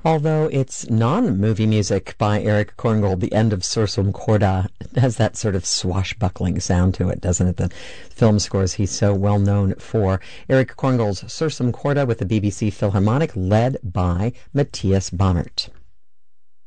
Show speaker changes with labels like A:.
A: Although it's non-movie music by Erich Korngold, the end of Sursum Corda has that sort of swashbuckling sound to it, doesn't it? The film scores he's so well known for. Erich Korngold's Sursum Corda with the BBC Philharmonic, led by Matthias Bammert.